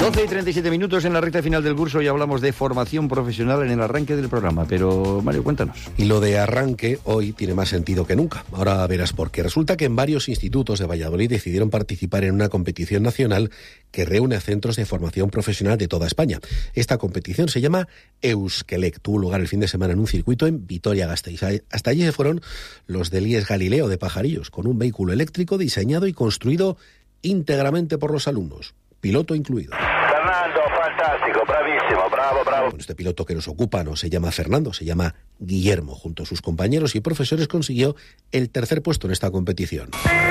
12:37 en la recta final del curso y hablamos de formación profesional en el arranque del programa. Pero, Mario, cuéntanos. Y lo de arranque hoy tiene más sentido que nunca. Ahora verás por qué. Resulta que en varios institutos de Valladolid decidieron participar en una competición nacional que reúne a centros de formación profesional de toda España. Esta competición se llama Euskelec. Tuvo lugar el fin de semana en un circuito en Vitoria-Gasteiz. Hasta allí se fueron los del IES Galileo de Pajarillos, con un vehículo eléctrico diseñado y construido íntegramente por los alumnos, piloto incluido. Fernando, fantástico, bravísimo, bravo. Bueno, este piloto que nos ocupa no se llama Fernando, se llama Guillermo. Junto a sus compañeros y profesores consiguió el tercer puesto en esta competición.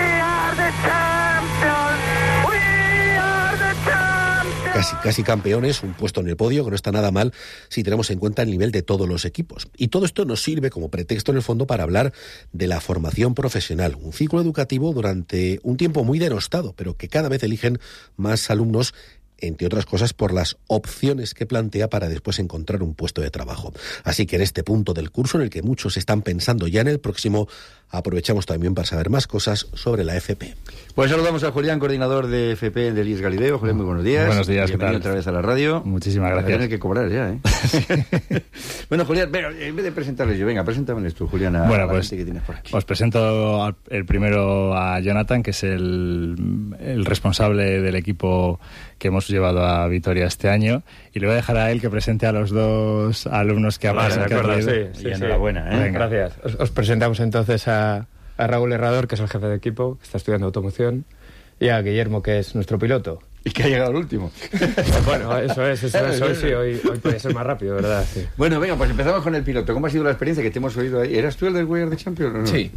Casi campeones, un puesto en el podio que no está nada mal si tenemos en cuenta el nivel de todos los equipos. Y todo esto nos sirve como pretexto en el fondo para hablar de la formación profesional, un ciclo educativo durante un tiempo muy denostado, pero que cada vez eligen más alumnos, entre otras cosas por las opciones que plantea para después encontrar un puesto de trabajo. Así que en este punto del curso, en el que muchos están pensando ya en el próximo, aprovechamos también para saber más cosas sobre la FP. Pues saludamos a Julián, coordinador de FP del IES Galileo. Julián, muy buenos días. Buenos días, ¿qué tal? Bienvenido otra vez a la radio. Muchísimas gracias. Tienes que cobrar ya, ¿eh? Bueno, Julián, venga, en vez de presentarles yo, venga, preséntameles tú, Julián, a la gente que tienes por aquí. Os presento el primero a Jonathan, que es el responsable del equipo que hemos llevado a Vitoria este año, y le voy a dejar a él que presente a los dos alumnos que Vale, de acuerdo, Sí, enhorabuena, ¿eh? Venga. Gracias. Os presentamos entonces a Raúl Herrador, que es el jefe de equipo, que está estudiando automoción, y a Guillermo, que es nuestro piloto. Y que ha llegado el último. Bueno, eso es, sí, hoy puede ser más rápido, ¿verdad? Sí. Bueno, venga, pues empezamos con el piloto. ¿Cómo ha sido la experiencia que te hemos oído ahí? ¿Eras tú el del We Are the Champions o no? Sí.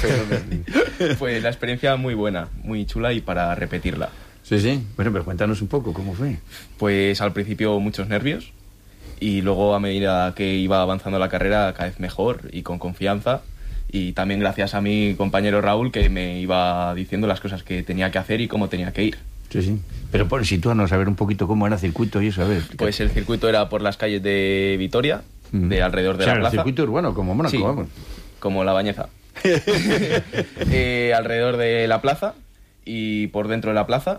Pues la experiencia muy buena, muy chula y para repetirla. Sí. Bueno, pero cuéntanos un poco, ¿cómo fue? Pues al principio muchos nervios y luego a medida que iba avanzando la carrera cada vez mejor y con confianza. Y también gracias a mi compañero Raúl, que me iba diciendo las cosas que tenía que hacer y cómo tenía que ir. Sí. Pero sitúanos a ver un poquito cómo era el circuito y eso, a ver. Pues el circuito era por las calles de Vitoria, de alrededor de la plaza. El circuito urbano, como Mónaco, sí, vamos. Como La Bañeza. Alrededor de la plaza y por dentro de la plaza.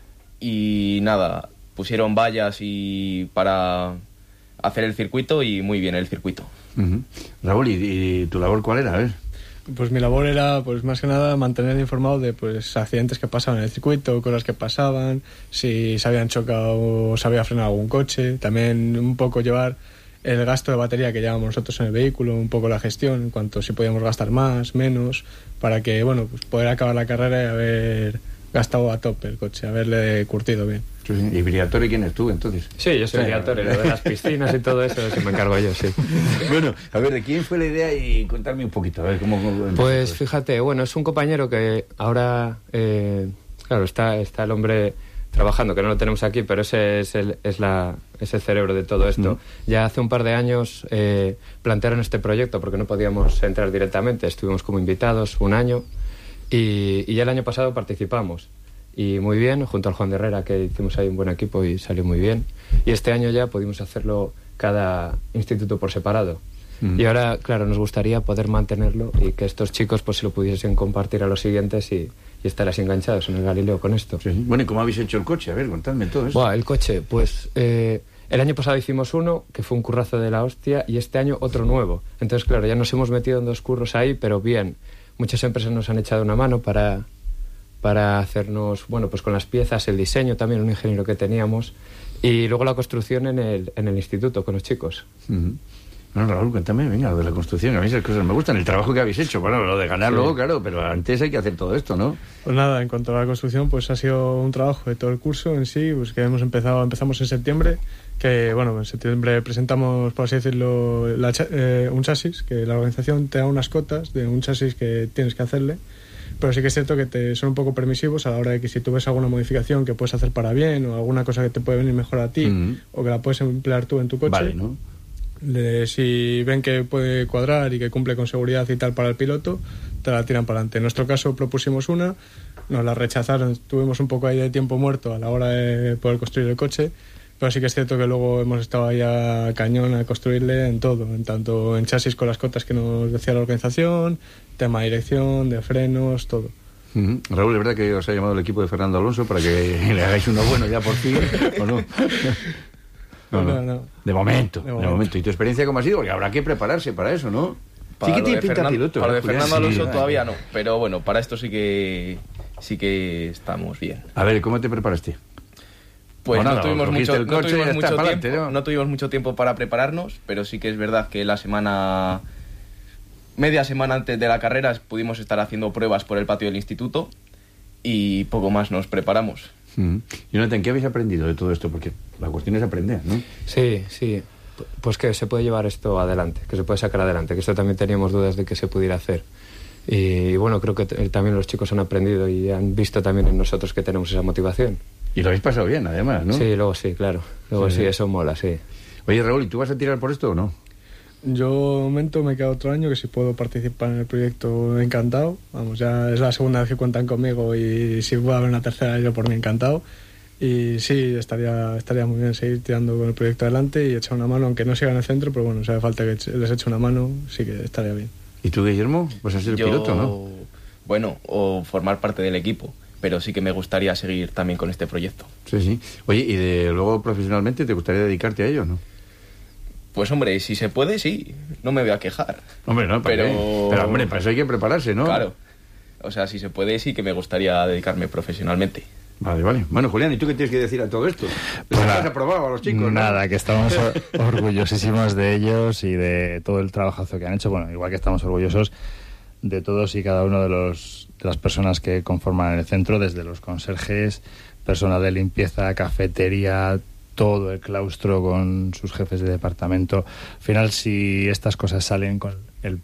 Y nada, pusieron vallas para hacer el circuito y muy bien el circuito. Uh-huh. Raúl, ¿y tu labor cuál era? A ver. Pues mi labor era, pues más que nada, mantener informado de pues accidentes que pasaban en el circuito, cosas que pasaban, si se habían chocado o se había frenado algún coche. También un poco llevar el gasto de batería que llevábamos nosotros en el vehículo, un poco la gestión, en cuanto si podíamos gastar más, menos, para que, bueno, pues poder acabar la carrera y haber gastado a tope el coche, haberle curtido bien. Sí. ¿Y Briatore quién es tú, entonces? Sí, yo soy Briatore, lo de las piscinas y todo eso, me encargo yo, sí. Bueno, a ver, ¿de quién fue la idea? Y contarme un poquito, a ver cómo pues fíjate, bueno, es un compañero que ahora, claro, está el hombre trabajando, que no lo tenemos aquí, pero ese es el cerebro de todo esto. Ya hace un par de años plantearon este proyecto porque no podíamos entrar directamente, estuvimos como invitados un año y ya el año pasado participamos. Y muy bien, junto al Juan de Herrera, que hicimos ahí un buen equipo y salió muy bien. Y este año ya pudimos hacerlo cada instituto por separado. Y ahora, claro, nos gustaría poder mantenerlo y que estos chicos pues se lo pudiesen compartir a los siguientes y estar así enganchados en el Galileo con esto. Sí. Bueno, ¿y cómo habéis hecho el coche? A ver, contadme todo eso. Buah, el coche, pues el año pasado hicimos uno, que fue un currazo de la hostia, y este año otro nuevo. Entonces, claro, ya nos hemos metido en dos curros ahí, pero bien. Muchas empresas nos han echado una mano para hacernos, bueno, pues con las piezas, el diseño también, un ingeniero que teníamos, y luego la construcción en el instituto con los chicos. Bueno, Raúl, cuéntame, venga, lo de la construcción, a mí esas cosas me gustan, el trabajo que habéis hecho, bueno, lo de ganar luego, claro, pero antes hay que hacer todo esto, ¿no? Pues nada, en cuanto a la construcción, pues ha sido un trabajo de todo el curso en sí, pues que empezamos en septiembre, que bueno, en septiembre presentamos, por así decirlo, un chasis, que la organización te da unas cotas de un chasis que tienes que hacerle. Pero sí que es cierto que son un poco permisivos a la hora de que si tú ves alguna modificación que puedes hacer para bien o alguna cosa que te puede venir mejor a ti o que la puedes emplear tú en tu coche, vale, ¿no? Si ven que puede cuadrar y que cumple con seguridad y tal para el piloto, te la tiran para adelante. En nuestro caso propusimos una, nos la rechazaron, tuvimos un poco ahí de tiempo muerto a la hora de poder construir el coche, pero sí que es cierto que luego hemos estado ahí a cañón a construirle en todo, tanto en chasis con las cotas que nos decía la organización, tema de dirección, de frenos, todo. Raúl, ¿es verdad que os ha llamado el equipo de Fernando Alonso para que le hagáis uno bueno ya por fin? ¿O no? No. De momento. ¿Y tu experiencia cómo ha sido? Porque habrá que prepararse para eso, ¿no? Para sí que lo tiene pinta piloto. Para lo de Julián, Fernando Alonso sí, todavía no, pero bueno, para esto sí que estamos bien. A ver, ¿cómo te preparaste? Pues Bueno, no tuvimos cogiste el coche y ya está, pa'lante, tiempo, no tuvimos mucho tiempo para prepararnos, pero sí que es verdad que media semana antes de la carrera pudimos estar haciendo pruebas por el patio del instituto y poco más nos preparamos. Jonathan, ¿qué habéis aprendido de todo esto? Porque la cuestión es aprender, ¿no? Sí. Pues que se puede llevar esto adelante, que se puede sacar adelante, que esto también teníamos dudas de que se pudiera hacer. Y bueno, creo que también los chicos han aprendido y han visto también en nosotros que tenemos esa motivación. Y lo habéis pasado bien, además, ¿no? Sí, luego sí, claro. Luego sí, eso mola, sí. Oye, Raúl, ¿y tú vas a tirar por esto o no? Yo, de momento, me queda otro año que si puedo participar en el proyecto, encantado. Vamos, ya es la segunda vez que cuentan conmigo y si puede haber una tercera, yo por mí encantado. Y sí, estaría muy bien seguir tirando con el proyecto adelante y echar una mano, aunque no siga en el centro, pero bueno, si hace falta que les eche una mano, sí que estaría bien. ¿Y tú, Guillermo? Vas a ser piloto, ¿no? Bueno, o formar parte del equipo, pero sí que me gustaría seguir también con este proyecto. Sí. Oye, ¿y luego profesionalmente te gustaría dedicarte a ello, no? Pues hombre, si se puede, sí, no me voy a quejar. Hombre, no, pero hombre, para eso hay que prepararse, ¿no? Claro, o sea, si se puede, sí que me gustaría dedicarme profesionalmente. Vale. Bueno, Julián, ¿y tú qué tienes que decir a todo esto? Pues ¿Les has aprobado a los chicos? Nada, ¿no? que estamos orgullosísimos de ellos y de todo el trabajazo que han hecho. Bueno, igual que estamos orgullosos de todos y cada uno de las personas que conforman el centro, desde los conserjes, personal de limpieza, cafetería, todo el claustro con sus jefes de departamento. Al final, si estas cosas salen con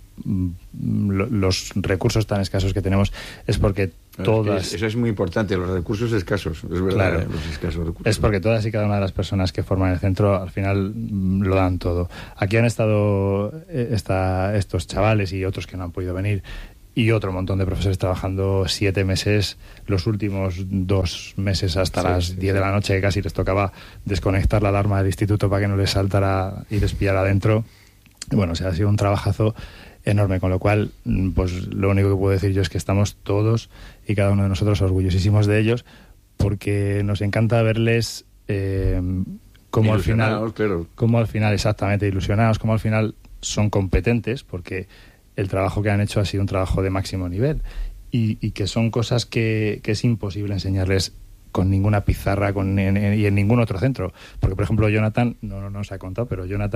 los recursos tan escasos que tenemos, es porque todas... Eso es muy importante, los recursos escasos, es verdad, claro, los escasos recursos. Es porque todas y cada una de las personas que forman el centro al final lo dan todo. Aquí han estado estos chavales y otros que no han podido venir y otro montón de profesores trabajando 7 meses, los últimos 2 meses hasta las 10 de la noche, que casi les tocaba desconectar la alarma del instituto para que no les saltara y les pillara adentro. Bueno, o sea, ha sido un trabajazo enorme, con lo cual, pues lo único que puedo decir yo es que estamos todos y cada uno de nosotros orgullosísimos de ellos, porque nos encanta verles como al final, claro. como al final, exactamente, ilusionados, como al final son competentes, porque el trabajo que han hecho ha sido un trabajo de máximo nivel y que son cosas que es imposible enseñarles con ninguna pizarra y en ningún otro centro. Porque, por ejemplo, Jonathan, no nos ha contado, pero Jonathan